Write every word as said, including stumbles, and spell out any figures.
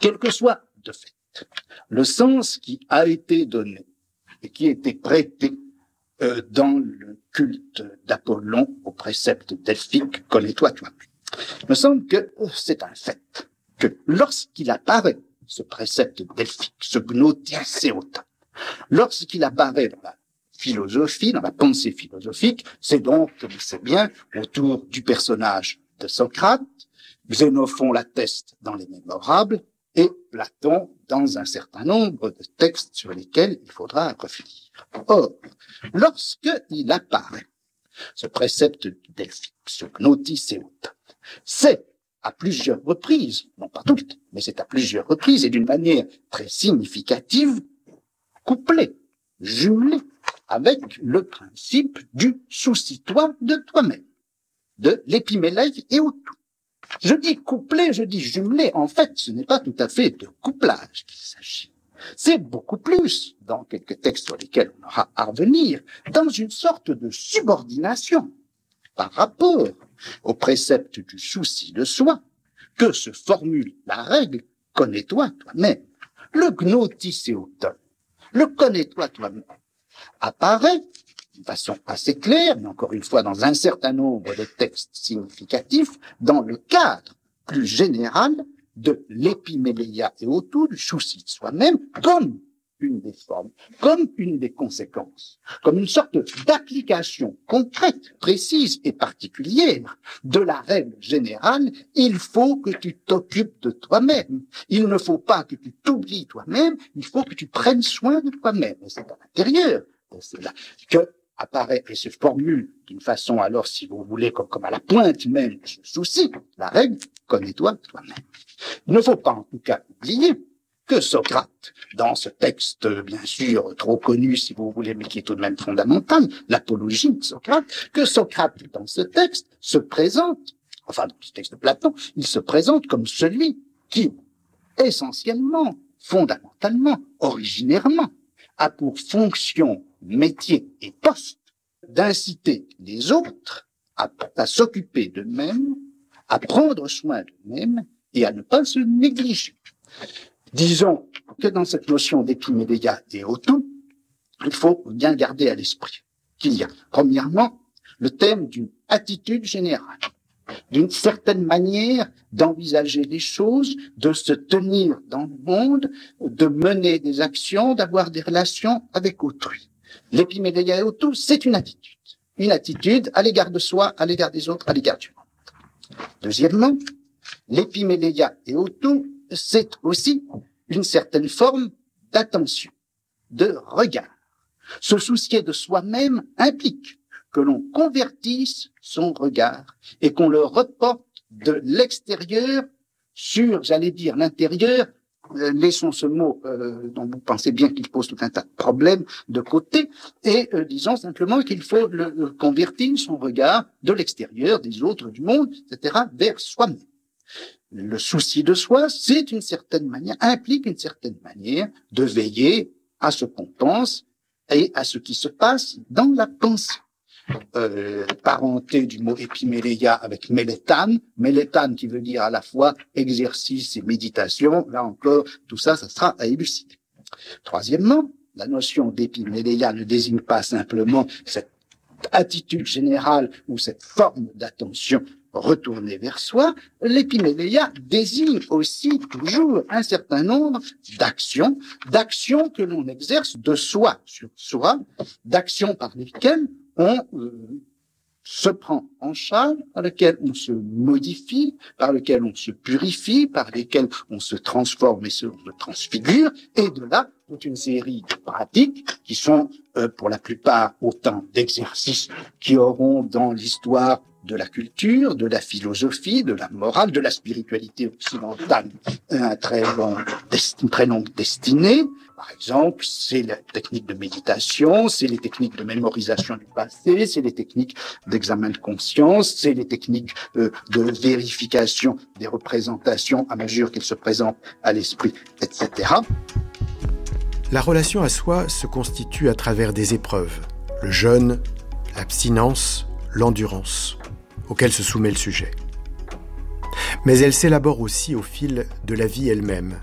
Quel que soit, de fait, le sens qui a été donné et qui a été prêté euh, dans le culte d'Apollon au précepte delphique « Connais-toi toi-même ». Il me semble que c'est un fait que lorsqu'il apparaît, ce précepte delphique, ce gnothiséoton, lorsqu'il apparaît dans la philosophie, dans la pensée philosophique, c'est donc, comme c'est bien, autour du personnage de Socrate. Xénophon l'atteste dans les Mémorables et Platon dans un certain nombre de textes sur lesquels il faudra revenir. Or, lorsqu'il apparaît, ce précepte delphique, ce gnothiséoton, c'est à plusieurs reprises, non pas toutes, mais c'est à plusieurs reprises et d'une manière très significative, couplé, jumelé avec le principe du soucie-toi de toi-même, de l'épimélègue et autou. Je dis couplé, je dis jumelé, en fait, ce n'est pas tout à fait de couplage qu'il s'agit. C'est beaucoup plus, dans quelques textes sur lesquels on aura à revenir, dans une sorte de subordination par rapport au précepte du souci de soi, que se formule la règle « connais-toi toi-même ». Le gnothiséoton, le « connais-toi toi-même » apparaît d'une façon assez claire, mais encore une fois dans un certain nombre de textes significatifs, dans le cadre plus général de l'épiméléia et autou, du souci de soi-même, comme une des formes, comme une des conséquences, comme une sorte d'application concrète, précise et particulière de la règle générale, il faut que tu t'occupes de toi-même. Il ne faut pas que tu t'oublies toi-même, il faut que tu prennes soin de toi-même. Et c'est à l'intérieur de cela que apparaît et se formule d'une façon alors, si vous voulez, comme, comme à la pointe même de ce souci, la règle, connais-toi toi-même. Il ne faut pas en tout cas oublier que Socrate, dans ce texte, bien sûr, trop connu, si vous voulez, mais qui est tout de même fondamental, l'apologie de Socrate, que Socrate, dans ce texte, se présente, enfin, dans ce texte de Platon, il se présente comme celui qui, essentiellement, fondamentalement, originairement, a pour fonction, métier et poste d'inciter les autres à, à s'occuper d'eux-mêmes, à prendre soin d'eux-mêmes et à ne pas se négliger. Disons que dans cette notion d'épiméléia et autou, il faut bien garder à l'esprit qu'il y a, premièrement, le thème d'une attitude générale, d'une certaine manière d'envisager les choses, de se tenir dans le monde, de mener des actions, d'avoir des relations avec autrui. L'épiméléia et autou, c'est une attitude. Une attitude à l'égard de soi, à l'égard des autres, à l'égard du monde. Deuxièmement, l'épiméléia et autou, c'est aussi une certaine forme d'attention, de regard. Se soucier de soi-même implique que l'on convertisse son regard et qu'on le reporte de l'extérieur sur, j'allais dire, l'intérieur. Euh, laissons ce mot euh, dont vous pensez bien qu'il pose tout un tas de problèmes de côté et euh, disons simplement qu'il faut le, le convertir son regard de l'extérieur, des autres, du monde, et cetera, vers soi-même. Le souci de soi, c'est une certaine manière, implique une certaine manière de veiller à ce qu'on pense et à ce qui se passe dans la pensée. Euh, parenté du mot épiméléia avec mélétane, mélétane qui veut dire à la fois exercice et méditation, là encore, tout ça, ça sera à élucider. Troisièmement, la notion d'épiméléia ne désigne pas simplement cette attitude générale ou cette forme d'attention retournée vers soi, l'épiméléia désigne aussi toujours un certain nombre d'actions, d'actions que l'on exerce de soi sur soi, d'actions par lesquelles on euh, se prend en charge, par lesquelles on se modifie, par lesquelles on se purifie, par lesquelles on se transforme et se, on se transfigure, et de là, toute une série de pratiques qui sont, euh, pour la plupart, autant d'exercices qui auront dans l'histoire de la culture, de la philosophie, de la morale, de la spiritualité occidentale, un très long, une très longue destinée. Par exemple, c'est la technique de méditation, c'est les techniques de mémorisation du passé, c'est les techniques d'examen de conscience, c'est les techniques euh, de vérification des représentations à mesure qu'elles se présentent à l'esprit, et cetera. La relation à soi se constitue à travers des épreuves, le jeûne, l'abstinence, l'endurance, auquel se soumet le sujet. Mais elle s'élabore aussi au fil de la vie elle-même,